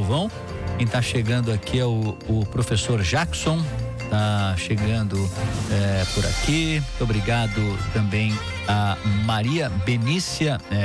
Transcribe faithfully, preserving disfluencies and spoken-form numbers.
Galvão. Quem está chegando aqui é o, o professor Jackson, está chegando é, por aqui. Muito obrigado também a Maria Benícia. É,